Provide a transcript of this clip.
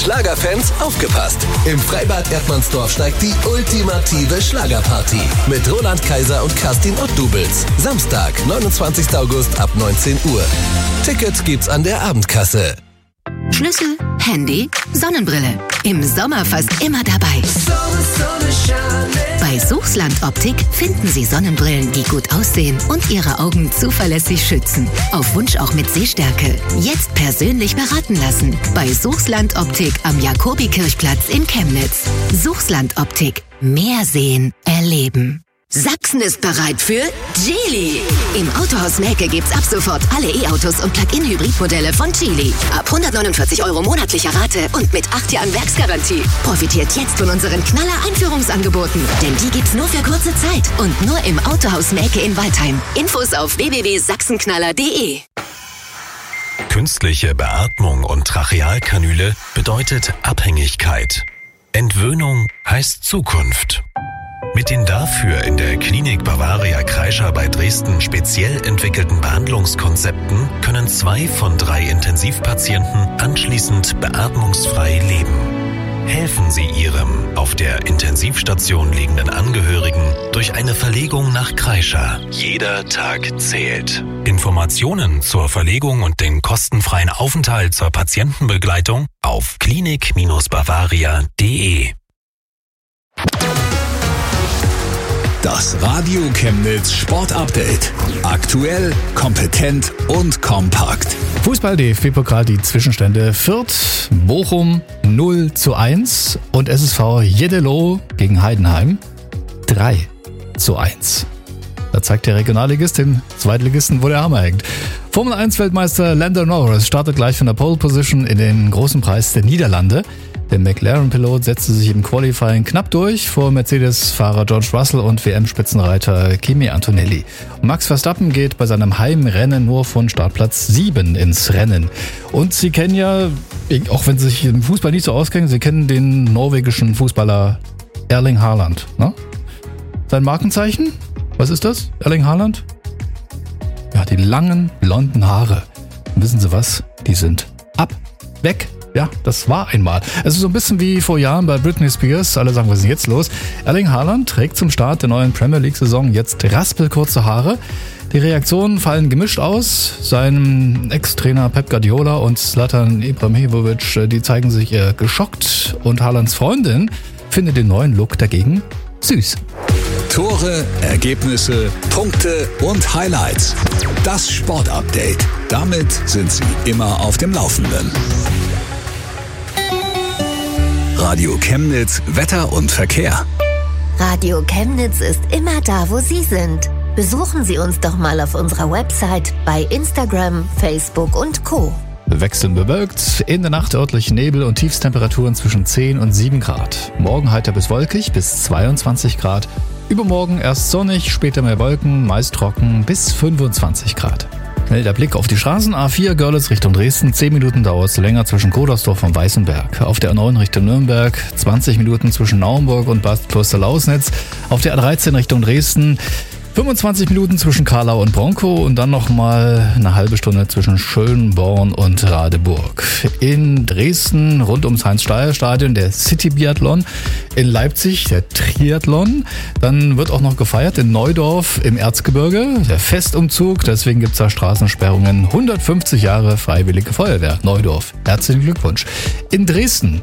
Schlagerfans, aufgepasst! Im Freibad Erdmannsdorf steigt die ultimative Schlagerparty mit Roland Kaiser und Kerstin Ott-Dubels. Samstag, 29. August ab 19 Uhr. Ticket gibt's an der Abendkasse. Schlüssel, Handy, Sonnenbrille. Im Sommer fast immer dabei. Bei Suchsland Optik finden Sie Sonnenbrillen, die gut aussehen und Ihre Augen zuverlässig schützen. Auf Wunsch auch mit Sehstärke. Jetzt persönlich beraten lassen. Bei Suchsland Optik am Jakobikirchplatz in Chemnitz. Suchsland Optik. Mehr sehen, erleben. Sachsen ist bereit für Geely. Im Autohaus Mähke gibt's ab sofort alle E-Autos und Plug-in-Hybrid-Modelle von Geely. Ab 149 € monatlicher Rate und mit 8 Jahren Werksgarantie. Profitiert jetzt von unseren Knaller-Einführungsangeboten. Denn die gibt's nur für kurze Zeit und nur im Autohaus Mähke in Waldheim. Infos auf www.sachsenknaller.de. Künstliche Beatmung und Trachealkanüle bedeutet Abhängigkeit. Entwöhnung heißt Zukunft. Mit den dafür in der Klinik Bavaria Kreischer bei Dresden speziell entwickelten Behandlungskonzepten können 2 von 3 Intensivpatienten anschließend beatmungsfrei leben. Helfen Sie Ihrem auf der Intensivstation liegenden Angehörigen durch eine Verlegung nach Kreischer. Jeder Tag zählt. Informationen zur Verlegung und den kostenfreien Aufenthalt zur Patientenbegleitung auf klinik-bavaria.de. Das Radio Chemnitz Sportupdate. Aktuell, kompetent und kompakt. Fußball-DFB-Pokal, die Zwischenstände: Fürth, Bochum 0:1 und SSV Jeddelo gegen Heidenheim 3:1. Da zeigt der Regionalligist den Zweitligisten, wo der Hammer hängt. Formel-1-Weltmeister Lando Norris startet gleich von der Pole Position in den großen Preis der Niederlande. Der McLaren-Pilot setzte sich im Qualifying knapp durch vor Mercedes-Fahrer George Russell und WM-Spitzenreiter Kimi Antonelli. Max Verstappen geht bei seinem Heimrennen nur von Startplatz 7 ins Rennen. Und Sie kennen ja, auch wenn Sie sich im Fußball nicht so auskennen, Sie kennen den norwegischen Fußballer Erling Haaland. Ne? Sein Markenzeichen? Was ist das, Erling Haaland? Ja, die langen, blonden Haare. Und wissen Sie was? Die sind weg. Ja, das war einmal. Es ist so ein bisschen wie vor Jahren bei Britney Spears. Alle sagen, was ist denn jetzt los? Erling Haaland trägt zum Start der neuen Premier League-Saison jetzt raspelkurze Haare. Die Reaktionen fallen gemischt aus. Sein Ex-Trainer Pep Guardiola und Zlatan Ibrahimovic, die zeigen sich eher geschockt. Und Haalands Freundin findet den neuen Look dagegen süß. Tore, Ergebnisse, Punkte und Highlights. Das Sportupdate. Damit sind Sie immer auf dem Laufenden. Radio Chemnitz, Wetter und Verkehr. Radio Chemnitz ist immer da, wo Sie sind. Besuchen Sie uns doch mal auf unserer Website, bei Instagram, Facebook und Co. Wechselnd bewölkt, in der Nacht örtlich Nebel und Tiefstemperaturen zwischen 10 und 7 Grad. Morgen heiter bis wolkig bis 22 Grad. Übermorgen erst sonnig, später mehr Wolken, meist trocken bis 25 Grad. Schnell der Blick auf die Straßen. A4 Görlitz Richtung Dresden, 10 Minuten dauert es länger zwischen Kodersdorf und Weißenberg. Auf der A9 Richtung Nürnberg, 20 Minuten zwischen Naumburg und Bad Kloster-Lausnitz. Auf der A13 Richtung Dresden, 25 Minuten zwischen Karlau und Bronkow und dann nochmal eine halbe Stunde zwischen Schönborn und Radeburg. In Dresden rund ums Heinz-Steier-Stadion der City-Biathlon. In Leipzig der Triathlon. Dann wird auch noch gefeiert in Neudorf im Erzgebirge, der Festumzug. Deswegen gibt es da Straßensperrungen. 150 Jahre Freiwillige Feuerwehr Neudorf. Herzlichen Glückwunsch. In Dresden